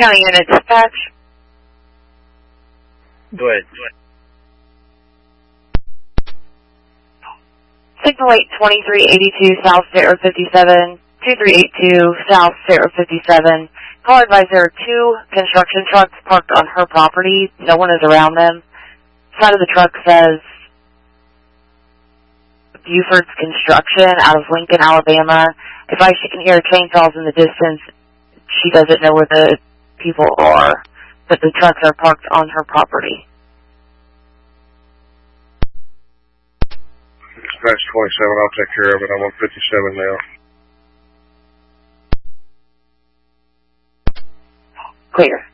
County Unit Dispatch. Go ahead. Signal 82382 South State Road 57, 2382 South State Road 57. Call advised there are two construction trucks parked on her property. No one is around them. Side of the truck says Buford's Construction out of Lincoln, Alabama. Advice she can hear chainsaws in the distance. She doesn't know where the people are, but the trucks are parked on her property. Dispatch 27, I'll take care of it. I'm on 57 now. Clear.